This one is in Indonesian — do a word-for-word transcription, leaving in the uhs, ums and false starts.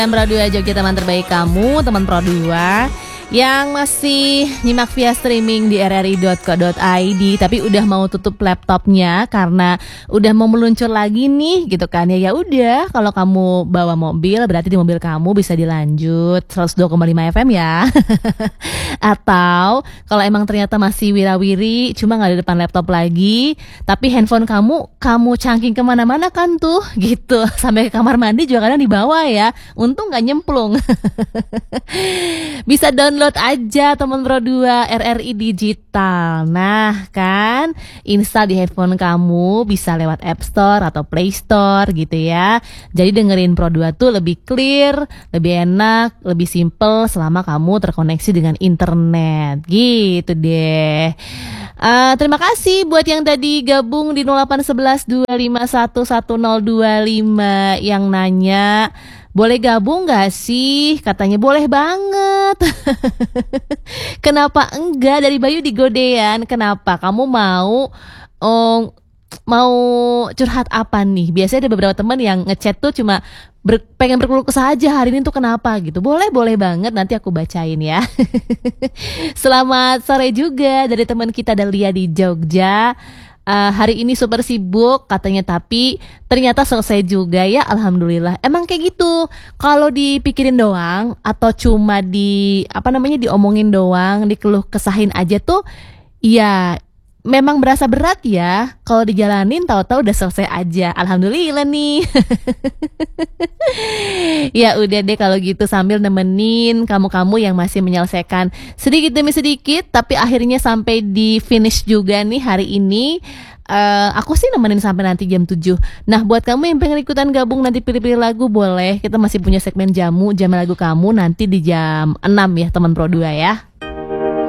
Pro dua Jogja, teman terbaik kamu, teman Pro dua yang masih nyimak via streaming di r r i dot co dot i d tapi udah mau tutup laptopnya karena udah mau meluncur lagi nih gitu kan ya. Ya udah, kalau kamu bawa mobil berarti di mobil kamu bisa dilanjut seratus dua koma lima F M ya. Atau kalau emang ternyata masih wirawiri cuma nggak di depan laptop lagi, tapi handphone kamu kamu cangking kemana-mana kan tuh gitu, sampai ke kamar mandi juga kadang dibawa ya, untung nggak nyemplung. Bisa download aja teman Pro dua R R I Digital. Nah kan, install di handphone kamu bisa lewat App Store atau Play Store gitu ya. Jadi dengerin Pro dua tuh lebih clear, lebih enak, lebih simple selama kamu terkoneksi dengan internet gitu deh. Uh, terima kasih buat yang tadi gabung di nol delapan satu satu dua lima satu satu nol dua lima yang nanya, boleh gabung gak sih? Katanya boleh banget. Kenapa enggak? Dari Bayu di Godean. Kenapa? Kamu mau oh, mau curhat apa nih? Biasanya ada beberapa teman yang ngechat tuh cuma ber, pengen berkeluh kesah aja, hari ini tuh kenapa gitu. Boleh, boleh banget, nanti aku bacain ya. Selamat sore juga dari teman kita Dalia di Jogja. Uh, hari ini super sibuk katanya, tapi ternyata selesai juga ya, alhamdulillah. Emang kayak gitu, kalau dipikirin doang atau cuma di apa namanya diomongin doang, dikeluh kesahin aja tuh ya memang berasa berat ya. Kalau dijalanin tahu-tahu udah selesai aja, alhamdulillah nih. Ya udah deh kalau gitu, sambil nemenin kamu-kamu yang masih menyelesaikan sedikit demi sedikit tapi akhirnya sampai di finish juga nih hari ini. Uh, aku sih nemenin sampai nanti jam tujuh. Nah buat kamu yang pengen ikutan gabung nanti pilih-pilih lagu, boleh. Kita masih punya segmen jamu, jam lagu kamu nanti di jam enam ya teman Pro dua ya.